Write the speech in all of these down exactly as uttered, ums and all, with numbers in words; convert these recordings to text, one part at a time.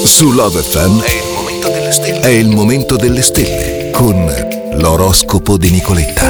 Su Love F M è il momento delle stelle. È il momento delle stelle con l'oroscopo di Nicoletta.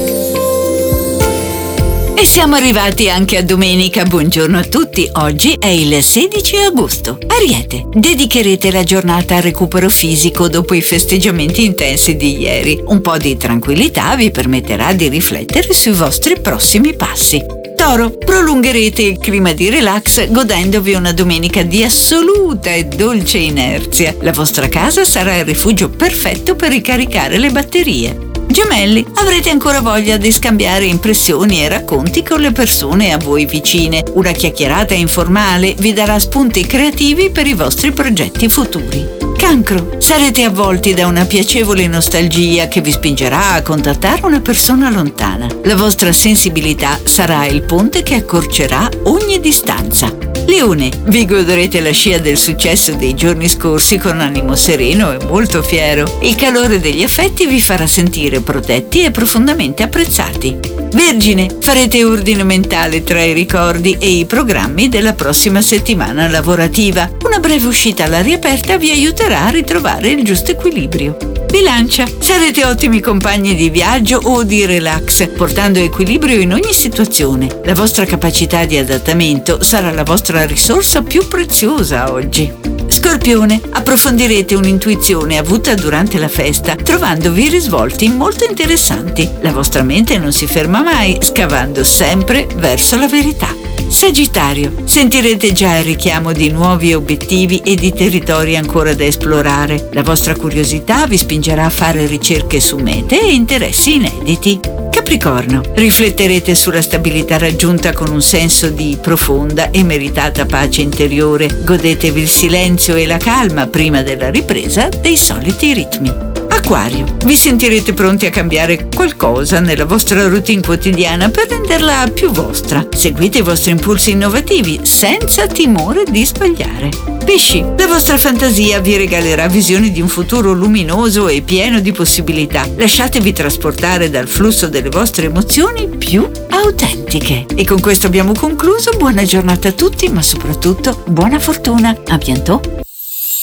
E siamo arrivati anche a domenica. Buongiorno a tutti. Oggi è il sedici agosto. Ariete, dedicherete la giornata al recupero fisico dopo i festeggiamenti intensi di ieri. Un po' di tranquillità vi permetterà di riflettere sui vostri prossimi passi. Toro, prolungherete il clima di relax godendovi una domenica di assoluta e dolce inerzia. La vostra casa sarà il rifugio perfetto per ricaricare le batterie. Gemelli, avrete ancora voglia di scambiare impressioni e racconti con le persone a voi vicine. Una chiacchierata informale vi darà spunti creativi per i vostri progetti futuri. Cancro, sarete avvolti da una piacevole nostalgia che vi spingerà a contattare una persona lontana. La vostra sensibilità sarà il ponte che accorcerà ogni distanza. Leone, vi goderete la scia del successo dei giorni scorsi con animo sereno e molto fiero. Il calore degli affetti vi farà sentire protetti e profondamente apprezzati. Vergine, farete ordine mentale tra i ricordi e i programmi della prossima settimana lavorativa. Una breve uscita all'aria aperta vi aiuterà a ritrovare il giusto equilibrio. Bilancia, sarete ottimi compagni di viaggio o di relax, portando equilibrio in ogni situazione. La vostra capacità di adattamento sarà la vostra risorsa più preziosa oggi. Scorpione, approfondirete un'intuizione avuta durante la festa, trovandovi risvolti molto interessanti. La vostra mente non si ferma mai, scavando sempre verso la verità. Sagittario, sentirete già il richiamo di nuovi obiettivi e di territori ancora da esplorare. La vostra curiosità vi spingerà a fare ricerche su mete e interessi inediti. Capricorno, rifletterete sulla stabilità raggiunta con un senso di profonda e meritata pace interiore. Godetevi il silenzio e la calma prima della ripresa dei soliti ritmi. Acquario, vi sentirete pronti a cambiare qualcosa nella vostra routine quotidiana per renderla più vostra. Seguite i vostri impulsi innovativi senza timore di sbagliare. Pesci, la vostra fantasia vi regalerà visioni di un futuro luminoso e pieno di possibilità. Lasciatevi trasportare dal flusso delle vostre emozioni più autentiche. E con questo abbiamo concluso. Buona giornata a tutti, ma soprattutto buona fortuna. A bientôt.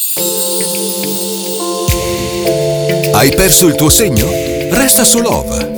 Hai perso il tuo segno? Resta su Love.